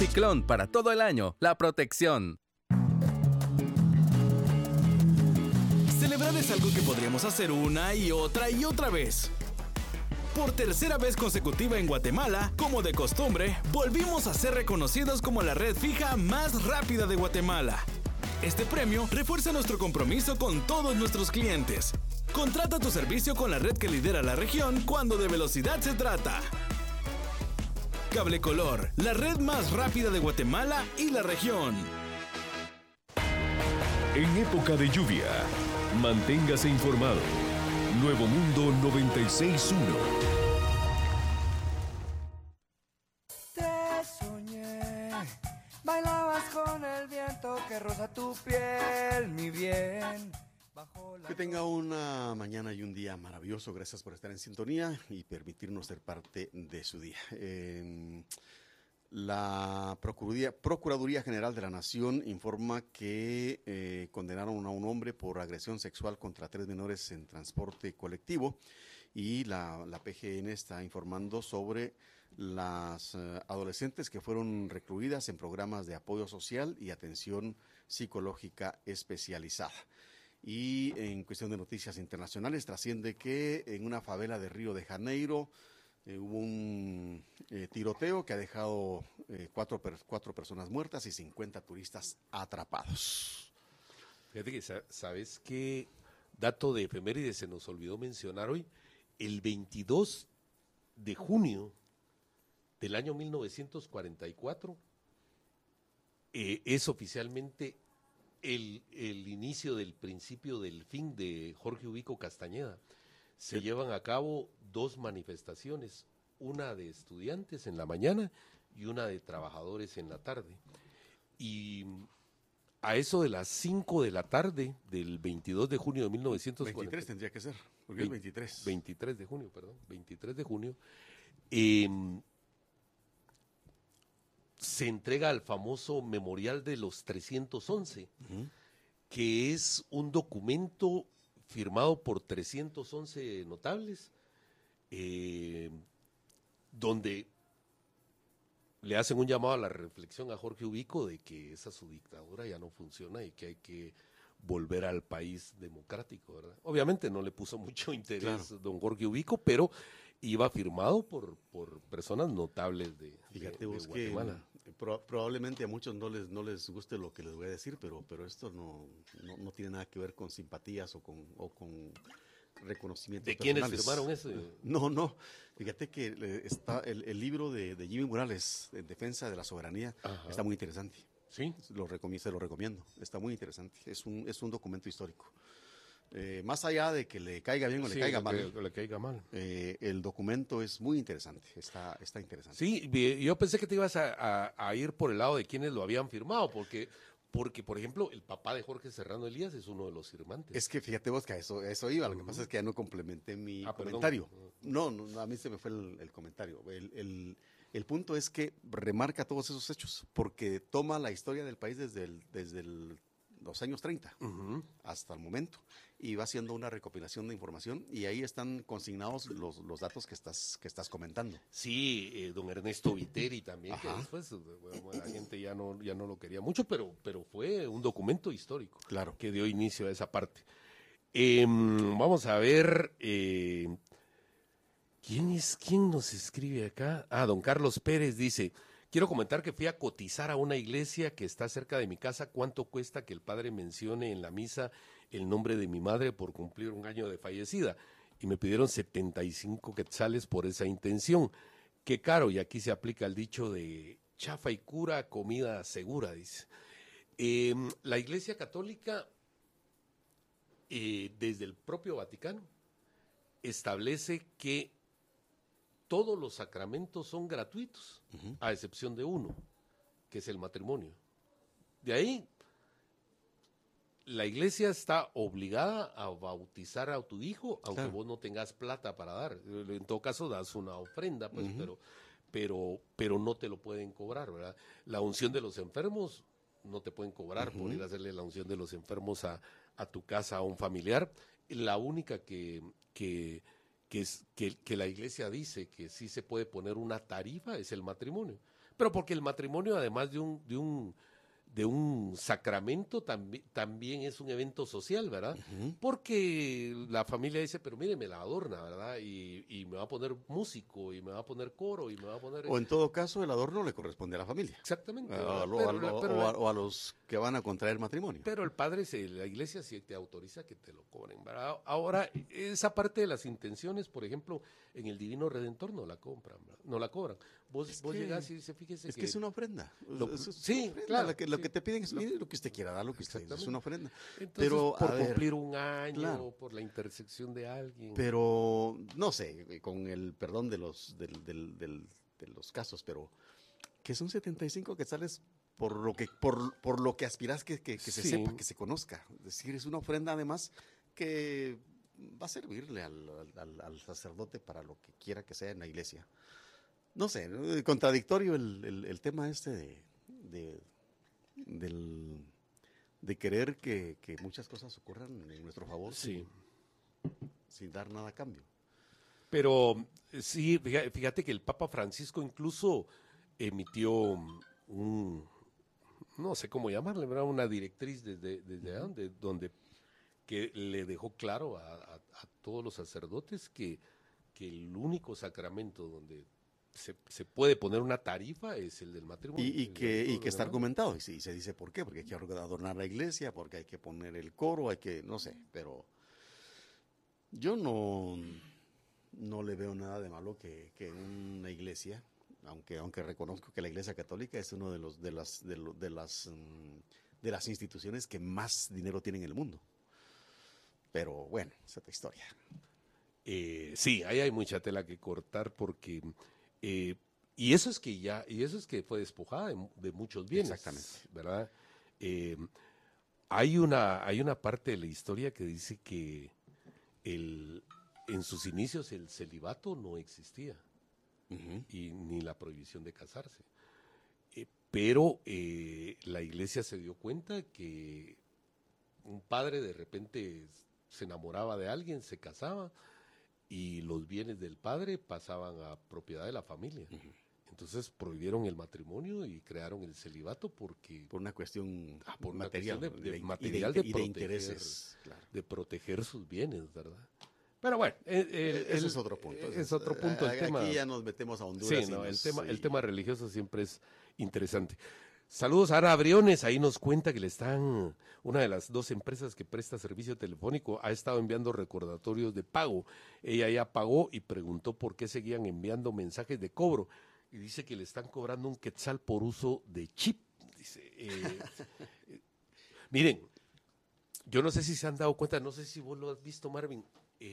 Ciclón, para todo el año, la protección. Celebrar es algo que podríamos hacer una y otra vez. Por tercera vez consecutiva en Guatemala, como de costumbre, volvimos a ser reconocidos como la red fija más rápida de Guatemala. Este premio refuerza nuestro compromiso con todos nuestros clientes. Contrata tu servicio con la red que lidera la región cuando de velocidad se trata. Cable Color, la red más rápida de Guatemala y la región. En época de lluvia, manténgase informado. Nuevo Mundo 96.1. Te soñé, bailabas con el viento que roza tu piel, mi bien. Que tenga una mañana y un día maravilloso. Gracias por estar en sintonía y permitirnos ser parte de su día. La Procuraduría General de la Nación informa que condenaron a un hombre por agresión sexual contra 3 menores en transporte colectivo, y la PGN está informando sobre las adolescentes que fueron recluidas en programas de apoyo social y atención psicológica especializada. Y en cuestión de noticias internacionales, trasciende que en una favela de Río de Janeiro hubo un tiroteo que ha dejado 4 personas muertas y 50 turistas atrapados. Fíjate que, ¿sabes qué dato de efemérides se nos olvidó mencionar hoy? El 22 de junio del año 1944 es oficialmente el inicio del principio del fin de Jorge Ubico Castañeda. Se llevan a cabo 2 manifestaciones, una de estudiantes en la mañana y una de trabajadores en la tarde. Y a eso de las 5 de la tarde del 22 de junio de 1940. 23 tendría que ser, porque es 23. 23 de junio, perdón, 23 de junio. Se entrega al famoso Memorial de los 311, que es un documento firmado por 311 notables, donde le hacen un llamado a la reflexión a Jorge Ubico de que esa su dictadura ya no funciona y que hay que volver al país democrático, ¿verdad? Obviamente no le puso mucho interés don Jorge Ubico, pero iba firmado por personas notables de Guatemala. Que probablemente a muchos no les guste lo que les voy a decir, pero esto no tiene nada que ver con simpatías o con reconocimientos ¿De personales. quiénes firmaron eso? No. Fíjate que está el libro de Jimmy Morales, en defensa de la soberanía. Ajá. Está muy interesante. Sí. Se lo recomiendo. Está muy interesante. Es un documento histórico. Más allá de que le caiga bien o le caiga mal, el documento es muy interesante, está interesante. Sí, yo pensé que te ibas a ir por el lado de quienes lo habían firmado, porque, por ejemplo, el papá de Jorge Serrano Elías es uno de los firmantes. Es que fíjate vos que a eso iba, lo que pasa es que ya no complementé mi comentario. No, a mí se me fue el comentario. El punto es que remarca todos esos hechos, porque toma la historia del país desde los años 30 hasta el momento, y va haciendo una recopilación de información, y ahí están consignados los datos que estás comentando. Sí, don Ernesto Viteri también, que después la gente ya no lo quería mucho, pero fue un documento histórico, claro, que dio inicio a esa parte. Vamos a ver, ¿quién nos escribe acá? Don Carlos Pérez dice: quiero comentar que fui a cotizar a una iglesia que está cerca de mi casa. ¿Cuánto cuesta que el padre mencione en la misa el nombre de mi madre por cumplir 1 año de fallecida? Y me pidieron 75 quetzales por esa intención. Qué caro, y aquí se aplica el dicho de chafa y cura, comida segura, dice. La Iglesia Católica, desde el propio Vaticano, establece que todos los sacramentos son gratuitos, a excepción de uno, que es el matrimonio. De ahí, la iglesia está obligada a bautizar a tu hijo, aunque vos no tengas plata para dar. En todo caso, das una ofrenda, pues, pero no te lo pueden cobrar, ¿verdad? La unción de los enfermos no te pueden cobrar por ir a hacerle la unción de los enfermos a tu casa, a un familiar. La única que que la iglesia dice que sí se puede poner una tarifa es el matrimonio. Pero porque el matrimonio, además de un sacramento, también es un evento social, ¿verdad? Ujú. Porque la familia dice, pero mire, me la adorna, ¿verdad? Y me va a poner músico, y me va a poner coro, y me va a poner... O en todo caso, el adorno le corresponde a la familia. Exactamente. O a los que van a contraer matrimonio. Pero el padre, la iglesia sí te autoriza que te lo cobren, ¿verdad? Ahora, esa parte de las intenciones, por ejemplo, en el Divino Redentor no la compran, ¿verdad? No la cobran. Vos llegás y dice, fíjese Es que es una ofrenda. Sí, ofrenda. claro, Lo que sí. te piden es mire, lo que usted quiera dar, lo que usted es una ofrenda. Entonces, Pero, por a ver, cumplir un año, claro. por la intersección de alguien. Pero, no sé, con el perdón de los casos, pero que son 75 quetzales por lo que aspiras que se Sí. sepa, que se conozca. Es decir, es una ofrenda además que va a servirle al sacerdote para lo que quiera que sea en la iglesia. No sé, contradictorio el tema de querer que muchas cosas ocurran en nuestro favor Sí. sin dar nada a cambio. Pero sí, fíjate que el Papa Francisco incluso emitió no sé cómo llamarle, ¿verdad? Una directriz donde que le dejó claro a todos los sacerdotes que el único sacramento donde se puede poner una tarifa es el del matrimonio. Y que está argumentado, y se dice por qué, porque hay que adornar la iglesia, porque hay que poner el coro, no sé, pero yo no le veo nada de malo que una iglesia, aunque reconozco que la Iglesia Católica es uno de las instituciones que más dinero tiene en el mundo. Pero bueno, esa es otra historia. Sí, ahí hay mucha tela que cortar porque y eso es que fue despojada de muchos bienes, Exactamente. ¿verdad? Hay una parte de la historia que dice que en sus inicios el celibato no existía. Uh-huh. Y ni la prohibición de casarse. Pero la iglesia se dio cuenta que un padre de repente se enamoraba de alguien, se casaba y los bienes del padre pasaban a propiedad de la familia. Uh-huh. Entonces prohibieron el matrimonio y crearon el celibato porque... Por una cuestión por material, una cuestión material de proteger, intereses. Claro. De proteger sus bienes, ¿verdad? Pero bueno, ese es otro punto. Es otro punto el tema. Aquí ya nos metemos a Honduras. Sí, no, el tema religioso siempre es interesante. Saludos a Ara Briones, ahí nos cuenta que una de las 2 empresas que presta servicio telefónico ha estado enviando recordatorios de pago. Ella ya pagó y preguntó por qué seguían enviando mensajes de cobro. Y dice que le están cobrando un quetzal por uso de chip. Dice, miren, yo no sé si se han dado cuenta, no sé si vos lo has visto, Marvin.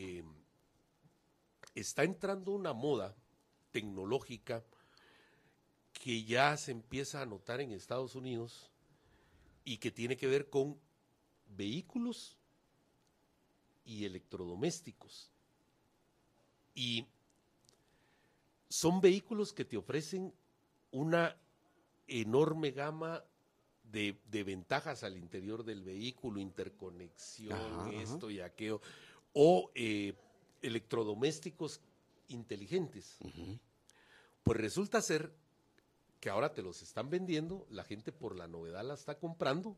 Está entrando una moda tecnológica que ya se empieza a notar en Estados Unidos y que tiene que ver con vehículos y electrodomésticos. Y son vehículos que te ofrecen una enorme gama de ventajas al interior del vehículo, interconexión, esto y aquello, o electrodomésticos inteligentes. Uh-huh. Pues resulta ser que ahora te los están vendiendo, la gente por la novedad la está comprando,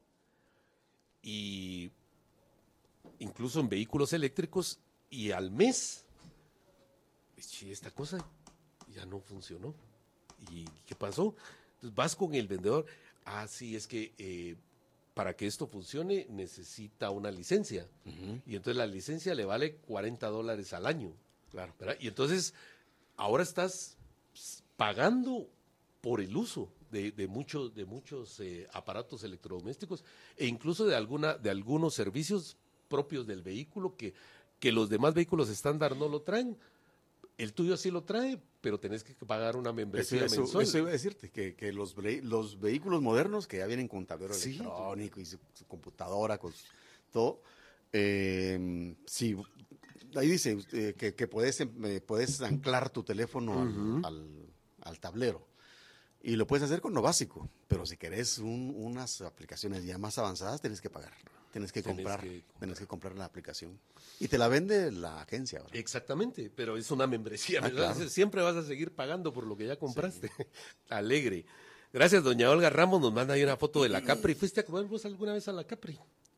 y incluso en vehículos eléctricos, y al mes, esta cosa ya no funcionó. ¿Y qué pasó? Entonces vas con el vendedor, sí, es que para que esto funcione necesita una licencia. Uh-huh. Y entonces la licencia le vale $40 al año. Claro. ¿Verdad? Y entonces ahora estás pagando por el uso de muchos aparatos electrodomésticos e incluso de algunos servicios propios del vehículo que los demás vehículos estándar no lo traen. El tuyo sí lo trae, pero tenés que pagar una membresía mensual. Eso iba a decirte, que los vehículos modernos que ya vienen con tablero electrónico y su computadora, con todo, sí, ahí dice que puedes anclar tu teléfono uh-huh. al tablero. Y lo puedes hacer con lo básico, pero si querés unas aplicaciones ya más avanzadas, tenés que pagar. Tienes que comprar la aplicación. Y te la vende la agencia ahora. Exactamente, pero es una membresía. Claro. Siempre vas a seguir pagando por lo que ya compraste. Sí. Alegre. Gracias, doña Olga Ramos. Nos manda ahí una foto de la Capri. ¿Fuiste a comer vos alguna vez a la Capri?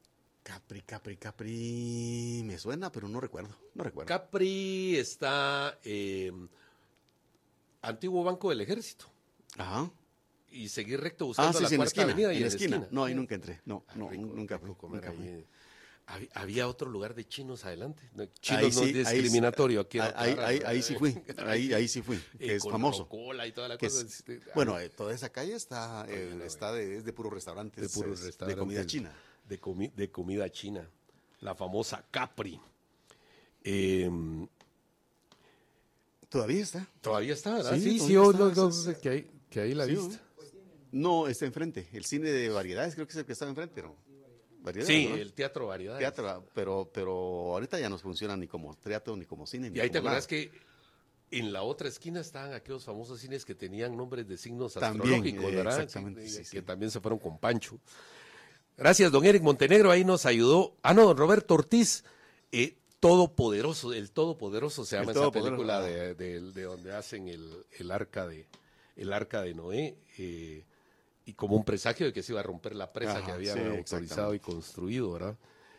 Capri. Me suena, pero no recuerdo. Capri está antiguo Banco del Ejército. Ajá. Y seguir recto buscando la Cuarta Avenida y en la esquina. No, ahí nunca entré. Nunca fui. Había otro lugar de chinos adelante. Chinos no es discriminatorio. Ahí sí fui. Ahí sí fui. Que es famoso. Cola y toda la cosa. Bueno, toda esa calle es de puros restaurantes. De comida china. De comida china. La famosa Capri. ¿Todavía está? Todavía está, ¿verdad? Sí, que ahí la viste. No, está enfrente. El cine de variedades creo que es el que estaba enfrente, ¿no? ¿Variedades? Sí, ¿no? El teatro variedades. Pero ahorita ya no funciona ni como teatro, ni como cine. Y ahí te acuerdas que en la otra esquina estaban aquellos famosos cines que tenían nombres de signos astrológicos, ¿verdad? Exactamente. Que también se fueron con Pancho. Gracias, don Eric Montenegro, ahí nos ayudó. Don Roberto Ortiz, Todopoderoso, el Todopoderoso se llama esa película de donde hacen el arca de Noé, y como un presagio de que se iba a romper la presa que habían autorizado y construido, ¿verdad?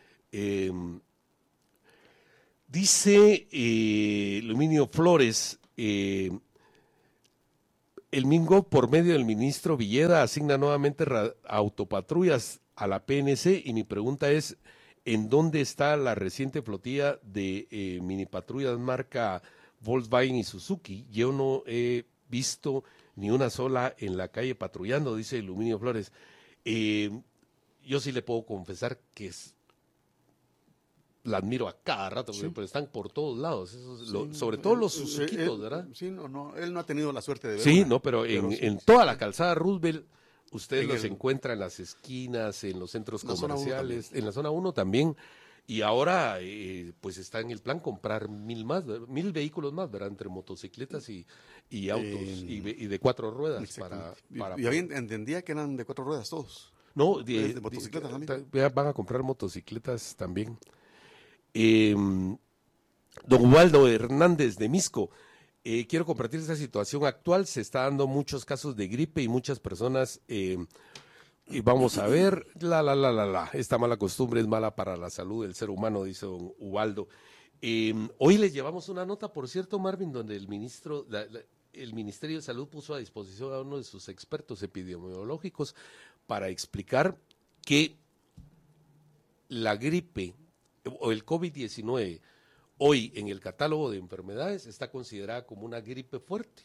Dice Luminio Flores, el Mingo, por medio del ministro Villeda, asigna nuevamente autopatrullas a la PNC, y mi pregunta es, ¿en dónde está la reciente flotilla de mini patrullas marca Volkswagen y Suzuki? Yo no he visto ni una sola en la calle patrullando, dice Luminio Flores. Yo sí le puedo confesar que la admiro a cada rato, pero están por todos lados, sobre todo los Suzukitos, ¿verdad? Sí, no, él no ha tenido la suerte de ver. Sí, pero en toda la calzada Roosevelt, usted los encuentra en las esquinas, en los centros comerciales, en la zona 1 también. Y ahora, pues está en el plan comprar 1,000 vehículos más, ¿verdad? Entre motocicletas y autos y de 4 ruedas. Yo entendía que eran de 4 ruedas todos. No, de motocicletas también. Van a comprar motocicletas también. Don Ubaldo Hernández de Misco. Quiero compartir esta situación actual. Se está dando muchos casos de gripe y muchas personas... y vamos a ver, esta mala costumbre es mala para la salud del ser humano, dice don Ubaldo. Hoy les llevamos una nota, por cierto, Marvin, donde el Ministerio de Salud puso a disposición a uno de sus expertos epidemiológicos para explicar que la gripe o el COVID-19 hoy en el catálogo de enfermedades está considerada como una gripe fuerte,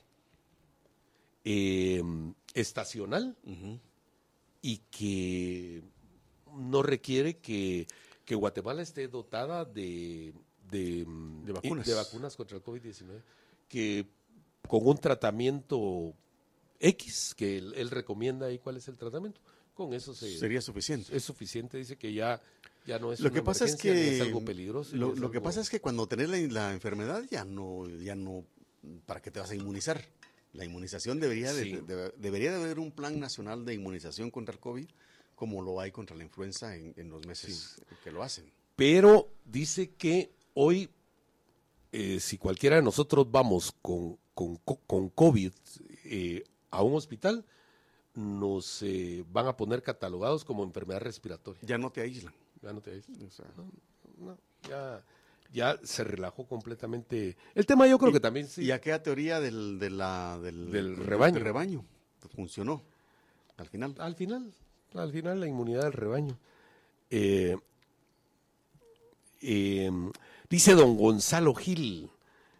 estacional, y que no requiere que Guatemala esté dotada de vacunas contra el COVID-19, que con un tratamiento X, que él recomienda ahí cuál es el tratamiento, con eso sería suficiente. Es suficiente, dice que ya no es lo que pasa es que es algo peligroso. Lo que pasa es que cuando tenés la enfermedad ya no, ¿para qué te vas a inmunizar? La inmunización debería de haber un plan nacional de inmunización contra el COVID, como lo hay contra la influenza en los meses que lo hacen. Pero dice que hoy, si cualquiera de nosotros vamos con COVID a un hospital, nos van a poner catalogados como enfermedad respiratoria. Ya no te aíslan. O sea, ya se relajó completamente el tema. Yo creo que también sí. ¿Y aquella teoría del rebaño? Del rebaño funcionó al final. Al final la inmunidad del rebaño. Dice don Gonzalo Gil,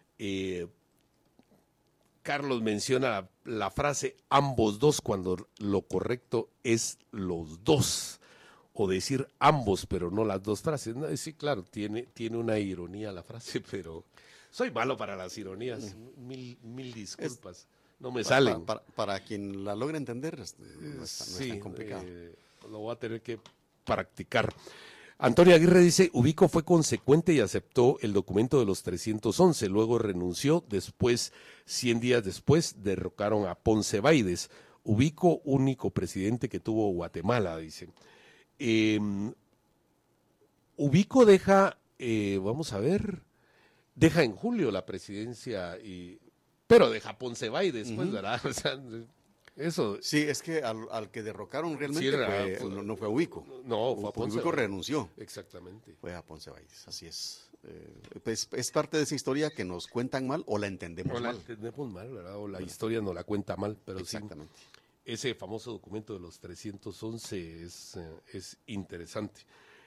Carlos menciona la frase ambos dos cuando lo correcto es los dos. O decir ambos, pero no las dos frases. No, sí, claro, tiene una ironía la frase, pero soy malo para las ironías. Mil disculpas. No me salen. Para quien la logra entender, no es tan complicado. Lo voy a tener que practicar. Antonio Aguirre dice, Ubico fue consecuente y aceptó el documento de los 311, luego renunció, después, 100 días después, derrocaron a Ponce Baides. Ubico, único presidente que tuvo Guatemala, dice. Ubico deja, vamos a ver, deja en julio la presidencia, pero deja Poncebay después, ¿verdad? O sea, eso. Sí, es que al que derrocaron realmente no fue a Ubico. No, fue a Poncebay. Ubico renunció. Exactamente. Fue a Poncebay, así es. Pues es parte de esa historia que nos cuentan mal o la entendemos mal. La entendemos mal, ¿verdad? O la historia no la cuenta mal, pero exactamente. Sí, ese famoso documento de los 311 es interesante.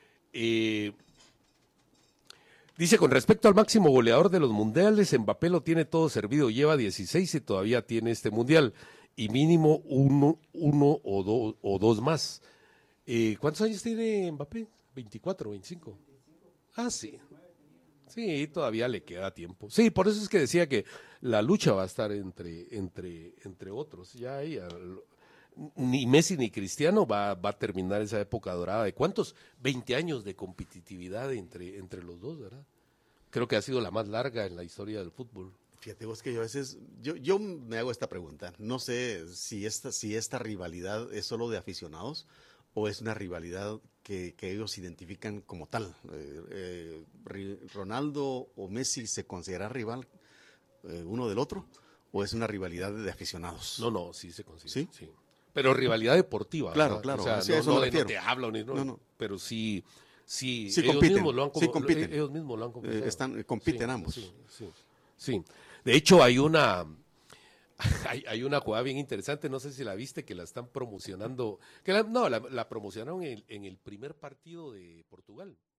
Dice, con respecto al máximo goleador de los mundiales, Mbappé lo tiene todo servido, lleva 16 y todavía tiene este mundial, y mínimo uno o dos más. ¿Cuántos años tiene Mbappé? 24, 25. Ah, sí. Sí, todavía le queda tiempo. Sí, por eso es que decía que la lucha va a estar entre otros. Ya ahí, ni Messi ni Cristiano va a terminar esa época dorada. ¿De cuántos? 20 años de competitividad entre los dos, ¿verdad? Creo que ha sido la más larga en la historia del fútbol. Fíjate vos que yo a veces, yo me hago esta pregunta. No sé si esta rivalidad es solo de aficionados o es una rivalidad que ellos identifican como tal. ¿Ronaldo o Messi se considera rival uno del otro o es una rivalidad de aficionados? No, sí se considera. ¿Sí? Sí. Pero rivalidad deportiva. Claro, ¿verdad? claro. O sea, Sí, no te hablo, no. Pero sí ellos compiten. mismos lo han compiten. Ellos mismos lo han confesado. Compiten ambos. Sí. De hecho, hay una jugada bien interesante, no sé si la viste, que la están promocionando, la promocionaron en el primer partido de Portugal.